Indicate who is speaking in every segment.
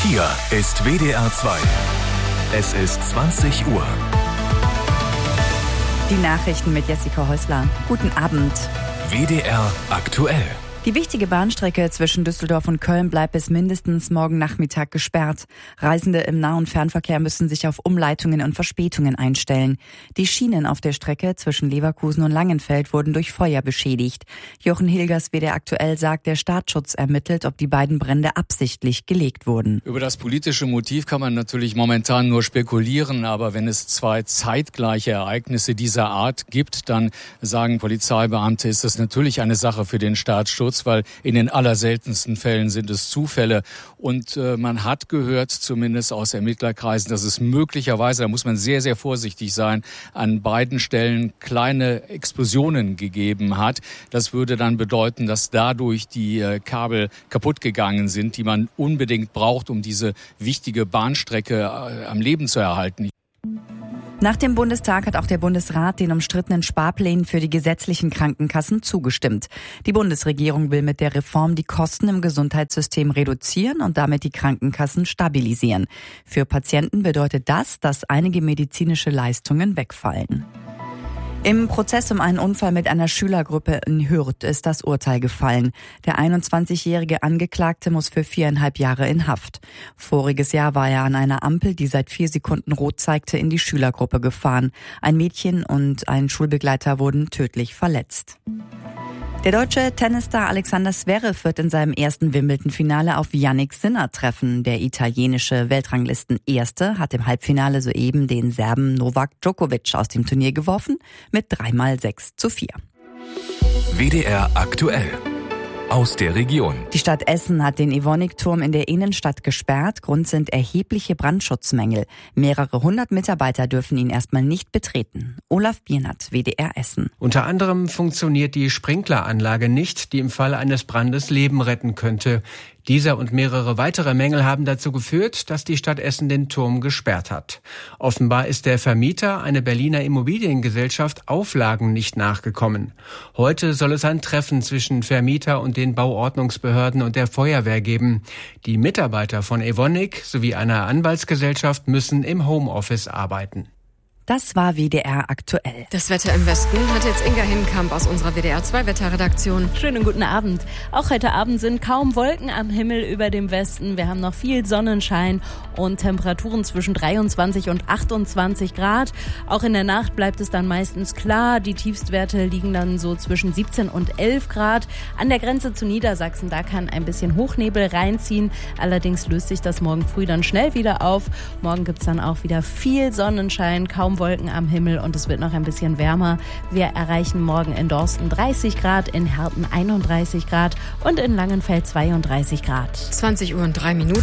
Speaker 1: Hier ist WDR 2. Es ist 20 Uhr.
Speaker 2: Die Nachrichten mit Jessica Häusler. Guten Abend.
Speaker 1: WDR aktuell.
Speaker 2: Die wichtige Bahnstrecke zwischen Düsseldorf und Köln bleibt bis mindestens morgen Nachmittag gesperrt. Reisende im Nah- und Fernverkehr müssen sich auf Umleitungen und Verspätungen einstellen. Die Schienen auf der Strecke zwischen Leverkusen und Langenfeld wurden durch Feuer beschädigt. Jochen Hilgers, WDR aktuell, sagt, der Staatsschutz ermittelt, ob die beiden Brände absichtlich gelegt wurden.
Speaker 3: Über das politische Motiv kann man natürlich momentan nur spekulieren, aber wenn es zwei zeitgleiche Ereignisse dieser Art gibt, dann sagen Polizeibeamte, ist das natürlich eine Sache für den Staatsschutz, weil in den allerseltensten Fällen sind es Zufälle. Und man hat gehört, zumindest aus Ermittlerkreisen, dass es möglicherweise, da muss man sehr, sehr vorsichtig sein, an beiden Stellen kleine Explosionen gegeben hat. Das würde dann bedeuten, dass dadurch die Kabel kaputt gegangen sind, die man unbedingt braucht, um diese wichtige Bahnstrecke am Leben zu erhalten.
Speaker 2: Nach dem Bundestag hat auch der Bundesrat den umstrittenen Sparplänen für die gesetzlichen Krankenkassen zugestimmt. Die Bundesregierung will mit der Reform die Kosten im Gesundheitssystem reduzieren und damit die Krankenkassen stabilisieren. Für Patienten bedeutet das, dass einige medizinische Leistungen wegfallen. Im Prozess um einen Unfall mit einer Schülergruppe in Hürth ist das Urteil gefallen. Der 21-jährige Angeklagte muss für 4,5 Jahre in Haft. Voriges Jahr war er an einer Ampel, die seit 4 Sekunden rot zeigte, in die Schülergruppe gefahren. Ein Mädchen und ein Schulbegleiter wurden tödlich verletzt. Der deutsche Tennisstar Alexander Zverev wird in seinem ersten Wimbledon-Finale auf Jannik Sinner treffen. Der italienische Weltranglisten-Erste hat im Halbfinale soeben den Serben Novak Djokovic aus dem Turnier geworfen mit 3:6:4.
Speaker 1: WDR aktuell. Aus der Region.
Speaker 2: Die Stadt Essen hat den Evonik-Turm in der Innenstadt gesperrt. Grund sind erhebliche Brandschutzmängel. Mehrere hundert Mitarbeiter dürfen ihn erstmal nicht betreten. Olaf Biernat, WDR Essen.
Speaker 4: Unter anderem funktioniert die Sprinkleranlage nicht, die im Fall eines Brandes Leben retten könnte. Dieser und mehrere weitere Mängel haben dazu geführt, dass die Stadt Essen den Turm gesperrt hat. Offenbar ist der Vermieter, eine Berliner Immobiliengesellschaft, Auflagen nicht nachgekommen. Heute soll es ein Treffen zwischen Vermieter und den Bauordnungsbehörden und der Feuerwehr geben. Die Mitarbeiter von Evonik sowie einer Anwaltsgesellschaft müssen im Homeoffice arbeiten.
Speaker 2: Das war WDR aktuell.
Speaker 5: Das Wetter im Westen hat jetzt Inga Hinkamp aus unserer WDR 2 Wetterredaktion.
Speaker 6: Schönen guten Abend. Auch heute Abend sind kaum Wolken am Himmel über dem Westen. Wir haben noch viel Sonnenschein und Temperaturen zwischen 23 und 28 Grad. Auch in der Nacht bleibt es dann meistens klar. Die Tiefstwerte liegen dann so zwischen 17 und 11 Grad. An der Grenze zu Niedersachsen, da kann ein bisschen Hochnebel reinziehen. Allerdings löst sich das morgen früh dann schnell wieder auf. Morgen gibt's dann auch wieder viel Sonnenschein, kaum Wolken am Himmel und es wird noch ein bisschen wärmer. Wir erreichen morgen in Dorsten 30 Grad, in Herten 31 Grad und in Langenfeld 32 Grad.
Speaker 5: 20 Uhr und 3 Minuten.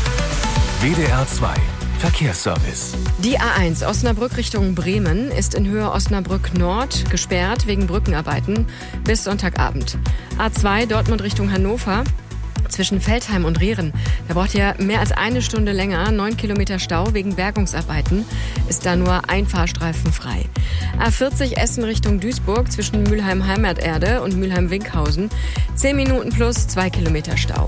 Speaker 1: WDR 2 Verkehrsservice.
Speaker 5: Die A1 Osnabrück Richtung Bremen ist in Höhe Osnabrück Nord gesperrt wegen Brückenarbeiten bis Sonntagabend. A2 Dortmund Richtung Hannover. Zwischen Veltheim und Rehren. Da braucht ihr mehr als eine Stunde länger. 9 Kilometer Stau wegen Bergungsarbeiten. Ist da nur ein Fahrstreifen frei. A40 Essen Richtung Duisburg zwischen Mülheim-Heimaterde und Mülheim-Winkhausen. 10 Minuten plus 2 Kilometer Stau.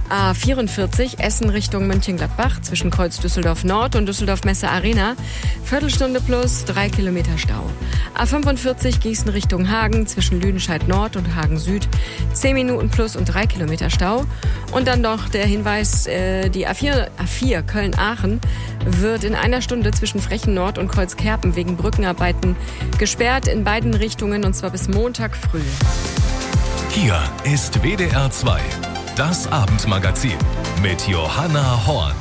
Speaker 5: A44 Essen Richtung Mönchengladbach zwischen Kreuz Düsseldorf Nord und Düsseldorf Messe Arena. Viertelstunde plus 3 Kilometer Stau. A45 Gießen Richtung Hagen zwischen Lüdenscheid Nord und Hagen Süd. 10 Minuten plus und 3 Kilometer Stau. Und dann noch der Hinweis, die A4 Köln-Aachen wird in einer Stunde zwischen Frechen Nord und Kreuzkerpen wegen Brückenarbeiten gesperrt in beiden Richtungen und zwar bis Montag früh.
Speaker 1: Hier ist WDR 2. Das Abendmagazin mit Johanna Horn.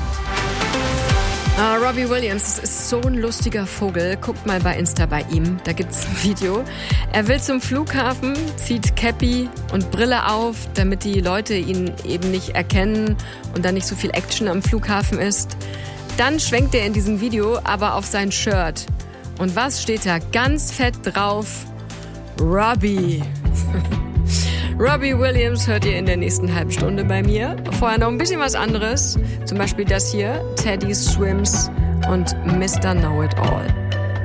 Speaker 5: Robbie Williams, das ist so ein lustiger Vogel. Guckt mal bei Insta bei ihm, da gibt's ein Video. Er will zum Flughafen, zieht Cappy und Brille auf, damit die Leute ihn eben nicht erkennen und dann nicht so viel Action am Flughafen ist. Dann schwenkt er in diesem Video aber auf sein Shirt. Und was steht da ganz fett drauf? Robbie. Robbie Williams hört ihr in der nächsten halben Stunde bei mir. Vorher noch ein bisschen was anderes. Zum Beispiel das hier, Teddy Swims und Mr. Know It All.